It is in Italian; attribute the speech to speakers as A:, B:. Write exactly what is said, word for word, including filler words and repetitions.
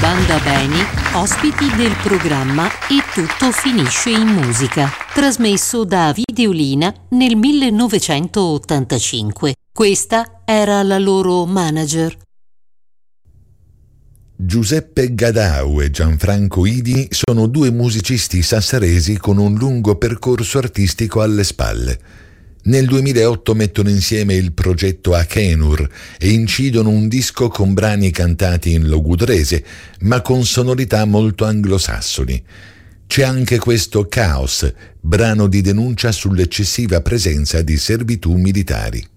A: Banda Beni, ospiti del programma E tutto finisce in musica, trasmesso da Videolina nel millenovecentottantacinque. Questa era la loro manager.
B: Giuseppe Gadau e Gianfranco Idi sono due musicisti sassaresi con un lungo percorso artistico alle spalle. Nel duemilaotto mettono insieme il progetto Akenur e incidono un disco con brani cantati in logudrese, ma con sonorità molto anglosassoni. C'è anche questo Caos, brano di denuncia sull'eccessiva presenza di servitù militari.